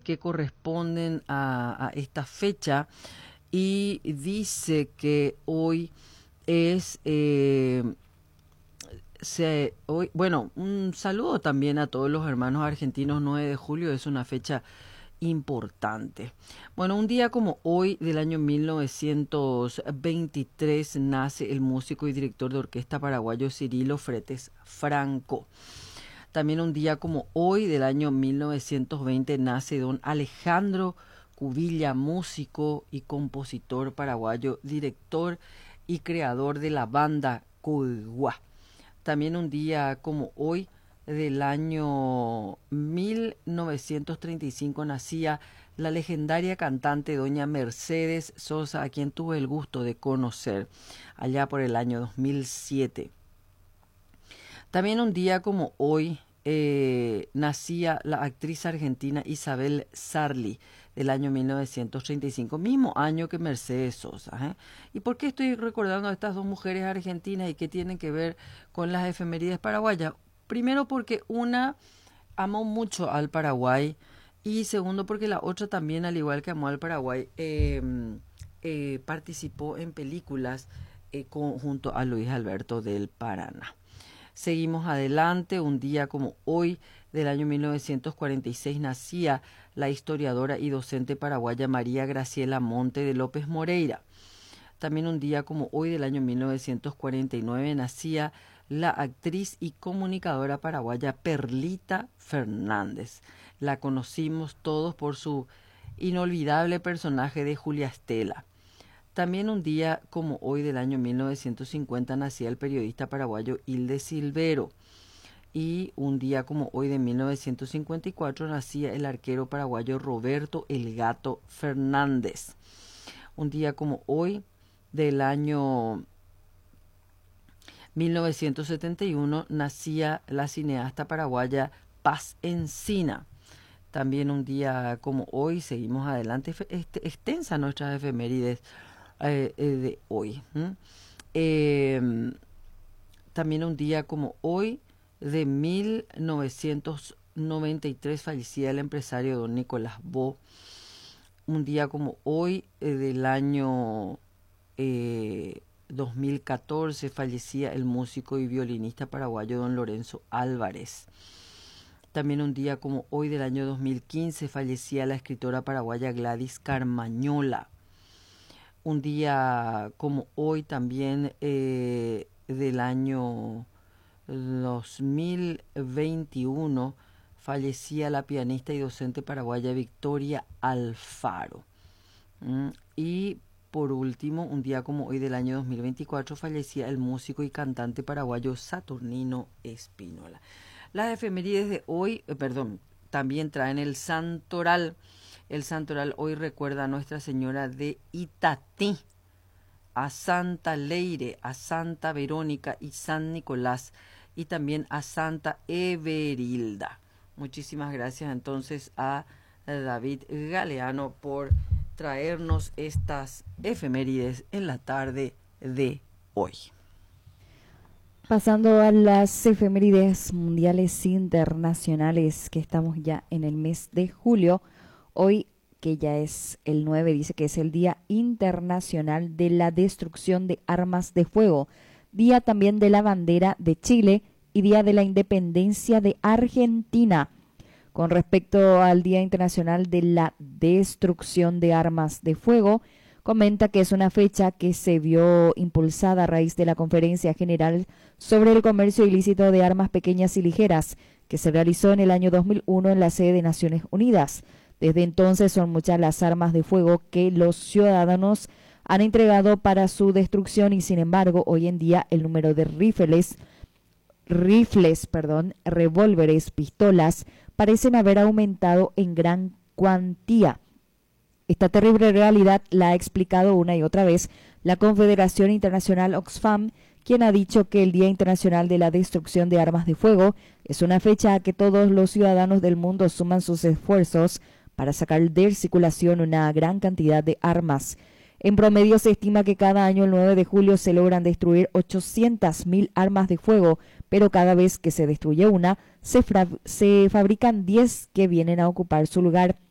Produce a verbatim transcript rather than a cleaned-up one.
que corresponden a, a esta fecha y dice que hoy es... Eh, se, hoy, bueno, un saludo también a todos los hermanos argentinos. Nueve de julio es una fecha importante. Bueno, un día como hoy del año mil novecientos veintitrés nace el músico y director de orquesta paraguayo Cirilo Fretes Franco. También un día como hoy del año mil novecientos veinte nace don Alejandro Cubilla, músico y compositor paraguayo, director y creador de la banda Cuigua. También un día como hoy del año mil novecientos treinta y cinco nacía la legendaria cantante doña Mercedes Sosa, a quien tuve el gusto de conocer allá por el año dos mil siete. También un día como hoy eh, nacía la actriz argentina Isabel Sarli, del año mil novecientos treinta y cinco, mismo año que Mercedes Sosa. ¿eh? ¿Y por qué estoy recordando a estas dos mujeres argentinas y qué tienen que ver con las efemérides paraguayas? Primero porque una amó mucho al Paraguay y segundo porque la otra también, al igual que amó al Paraguay, eh, eh, participó en películas eh, con, junto a Luis Alberto del Paraná. Seguimos adelante. Un día como hoy del año mil novecientos cuarenta y seis nacía la historiadora y docente paraguaya María Graciela Monte de López Moreira. También un día como hoy del año mil novecientos cuarenta y nueve nacía la actriz y comunicadora paraguaya Perlita Fernández. La conocimos todos por su inolvidable personaje de Julia Estela. También un día como hoy del año mil novecientos cincuenta nacía el periodista paraguayo Hilde Silvero. Y un día como hoy de mil novecientos cincuenta y cuatro nacía el arquero paraguayo Roberto El Gato Fernández. Un día como hoy del año mil novecientos setenta y uno nacía la cineasta paraguaya Paz Encina. También un día como hoy, seguimos adelante, este, extensa nuestras efemérides eh, eh, de hoy. ¿Mm? Eh, también un día como hoy de mil novecientos noventa y tres fallecía el empresario don Nicolás Bo. Un día como hoy eh, del año eh, dos mil catorce fallecía el músico y violinista paraguayo don Lorenzo Álvarez. También un día como hoy del año dos mil quince fallecía la escritora paraguaya Gladys Carmañola. Un día como hoy también eh, del año dos mil veintiuno fallecía la pianista y docente paraguaya Victoria Alfaro. ¿Mm? Y por último, un día como hoy del año dos mil veinticuatro fallecía el músico y cantante paraguayo Saturnino Espínola. Las efemérides de hoy, eh, perdón, también traen el santoral. El santoral hoy recuerda a Nuestra Señora de Itatí, a Santa Leire, a Santa Verónica y San Nicolás, y también a Santa Everilda. Muchísimas gracias entonces a David Galeano por traernos estas efemérides en la tarde de hoy. Pasando a las efemérides mundiales internacionales, que estamos ya en el mes de julio, hoy que ya es el nueve, dice que es el Día Internacional de la Destrucción de Armas de Fuego, Día también de la Bandera de Chile y Día de la Independencia de Argentina. Con respecto al Día Internacional de la Destrucción de Armas de Fuego, comenta que es una fecha que se vio impulsada a raíz de la Conferencia General sobre el Comercio Ilícito de Armas Pequeñas y Ligeras, que se realizó en el año dos mil uno en la sede de Naciones Unidas. Desde entonces son muchas las armas de fuego que los ciudadanos han entregado para su destrucción y, sin embargo, hoy en día el número de rifles, rifles, perdón, revólveres, pistolas, parecen haber aumentado en gran cuantía. Esta terrible realidad la ha explicado una y otra vez la Confederación Internacional Oxfam, quien ha dicho que el Día Internacional de la Destrucción de Armas de Fuego es una fecha a que todos los ciudadanos del mundo suman sus esfuerzos para sacar de circulación una gran cantidad de armas. En promedio se estima que cada año el nueve de julio se logran destruir ochocientas mil armas de fuego, pero cada vez que se destruye una, se, fra- se fabrican diez que vienen a ocupar su lugar.